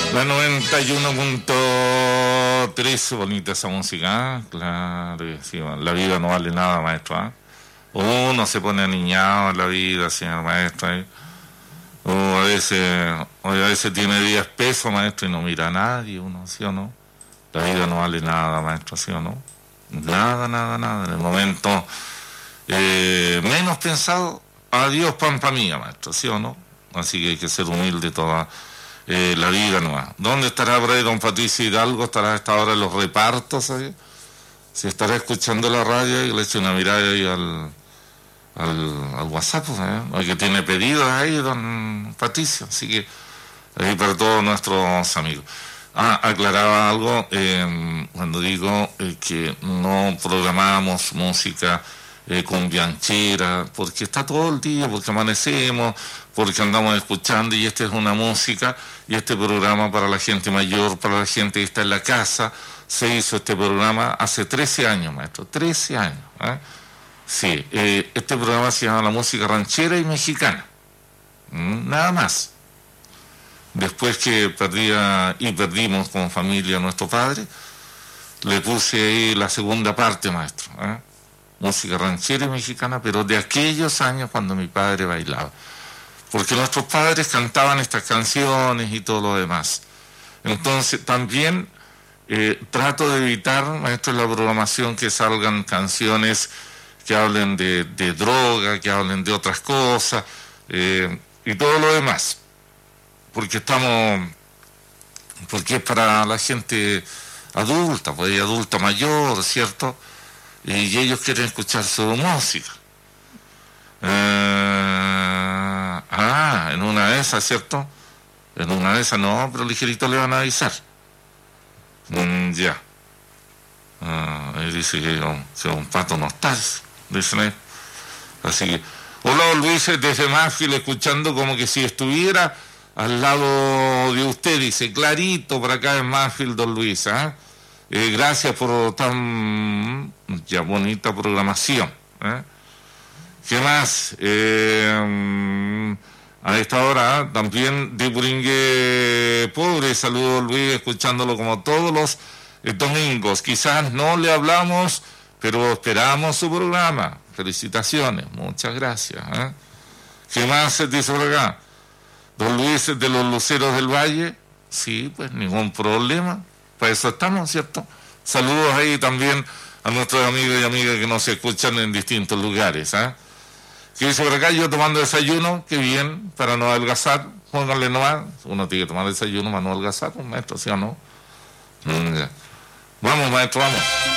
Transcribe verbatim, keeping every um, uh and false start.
La noventa y uno punto tres, bonita esa música, ¿eh? Claro que sí, la vida no vale nada, maestro, ¿eh? Uno se pone aniñado en la vida, señor maestro, ¿eh? O a veces, o a veces tiene diez pesos, maestro, y no mira a nadie, uno, ¿sí o no? La vida no vale nada, maestro, ¿sí o no? Nada, nada, nada. En el momento eh, menos pensado, adiós, pampa mía, maestro, ¿sí o no? Así que hay que ser humilde toda eh, la vida nomás. ¿Dónde estará por ahí don Patricio Hidalgo? ¿Estará a esta hora en los repartos ahí? Si estará escuchando la radio y le eche una mirada ahí al, al, al WhatsApp, ¿eh? Que tiene pedidos ahí don Patricio, así que ahí para todos nuestros amigos. Ah, aclaraba algo eh, cuando digo eh, que no programamos música eh, con bianchera, porque está todo el día, porque amanecemos, porque andamos escuchando, y esta es una música, y este programa para la gente mayor, para la gente que está en la casa. Se hizo este programa hace trece años, maestro, trece años, ¿eh? Sí, eh, este programa se llama La Música Ranchera y Mexicana, ¿Mm? Nada más. Después que perdía y perdimos como familia a nuestro padre, le puse ahí la segunda parte, maestro, ¿eh? Música ranchera y mexicana, pero de aquellos años cuando mi padre bailaba. Porque nuestros padres cantaban estas canciones y todo lo demás. Entonces también eh, trato de evitar, maestro, en la programación que salgan canciones que hablen de, de droga, que hablen de otras cosas, eh, y todo lo demás. Porque estamos, porque es para la gente adulta, pues adulta mayor, ¿cierto? Y ellos quieren escuchar su música. Eh, ah, en una de esas, ¿cierto? En una de esas no, pero ligerito le van a avisar. Mm, ya. Ah, ahí dice que un, que un pato no está, dicen ahí. Así que, hola Luis, desde Mafil, escuchando como que si estuviera al lado de usted, dice, clarito por acá en Mafil, don Luis, ¿eh? Eh, gracias por tan ya bonita programación, ¿eh? ¿Qué más? Eh, a esta hora, ¿eh? También de Buringue Pobre, saludos Luis, escuchándolo como todos los eh, domingos. Quizás no le hablamos, pero esperamos su programa. Felicitaciones, muchas gracias, ¿eh? ¿Qué más se dice por acá? Don Luis de los Luceros del Valle, sí, pues ningún problema, para eso estamos, ¿cierto? Saludos ahí también a nuestros amigos y amigas que nos escuchan en distintos lugares, ¿eh? ¿Qué dice por acá? Yo tomando desayuno, qué bien, para no adelgazar, pónganle nomás, uno tiene que tomar desayuno para no adelgazar, maestro, ¿sí o no? Mm, ya. Vamos, maestro, vamos.